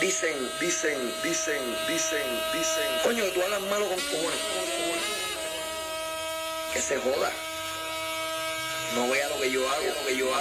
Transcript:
Dicen, coño, tú hablas malo con cojones. Que se joda. No vea lo que yo hago,